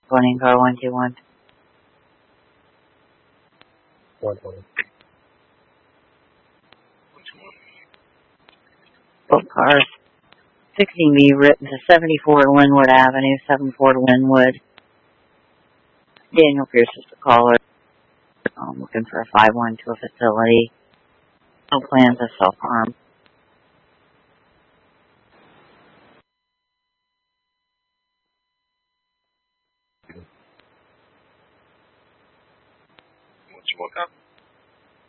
120 car 121. 120. Both cars. 16B written to 74 Linwood Avenue, 74 Linwood. Daniel Pierce is the caller. Looking for a 5-1 to a facility. No plans of self-harm. What you woke up?